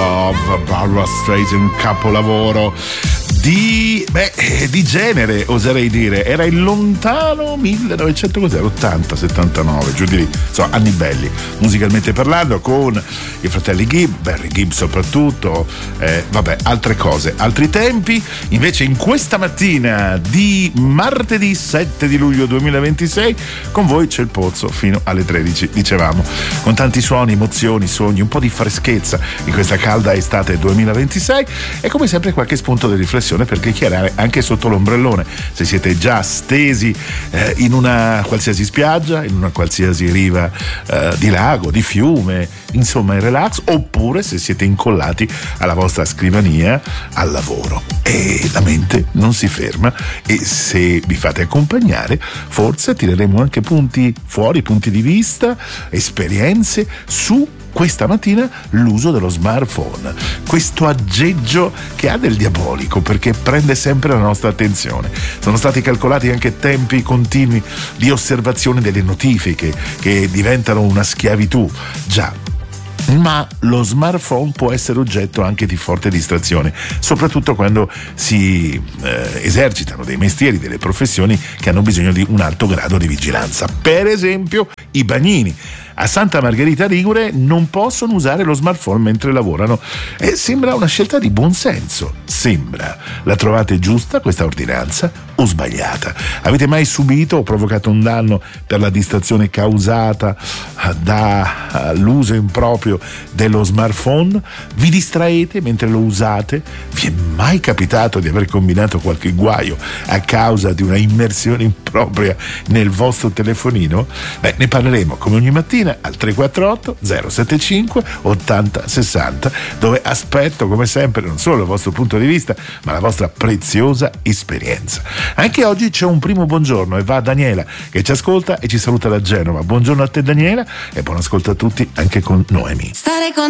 Love, Barbra Streisand, un capolavoro di genere, oserei dire. Era il lontano 1980, 79, giù di lì, anni belli musicalmente parlando, con i fratelli Gibb, Barry Gibb soprattutto, altre cose, altri tempi. Invece in questa mattina di martedì 7 di luglio 2026 con voi c'è il Pozzo fino alle 13, dicevamo, con tanti suoni, emozioni, sogni, un po' di freschezza in questa calda estate 2026 e come sempre qualche spunto di riflessione per chiacchierare anche sotto l'ombrellone, se siete già stesi in una qualsiasi spiaggia, in una qualsiasi riva di lago, di fiume, insomma in relax, oppure se siete incollati alla vostra scrivania al lavoro e la mente non si ferma, e se vi fate accompagnare forse tireremo anche punti di vista, esperienze su questa mattina l'uso dello smartphone, questo aggeggio che ha del diabolico perché prende sempre la nostra attenzione. Sono stati calcolati anche tempi continui di osservazione delle notifiche che diventano una schiavitù. Già, ma lo smartphone può essere oggetto anche di forte distrazione, soprattutto quando si esercitano dei mestieri, delle professioni che hanno bisogno di un alto grado di vigilanza. Per esempio i bagnini a Santa Margherita Ligure non possono usare lo smartphone mentre lavorano e sembra una scelta di buon senso. Sembra. La trovate giusta questa ordinanza o sbagliata? Avete mai subito o provocato un danno per la distrazione causata dall'uso improprio dello smartphone? Vi distraete mentre lo usate? Vi è mai capitato di aver combinato qualche guaio a causa di una immersione impropria nel vostro telefonino? Ne parleremo come ogni mattina al 348 075 80 60, dove aspetto come sempre non solo il vostro punto di vista ma la vostra preziosa esperienza. Anche oggi c'è un primo buongiorno e va a Daniela che ci ascolta e ci saluta da Genova. Buongiorno a te Daniela e buon ascolto a tutti anche con Noemi.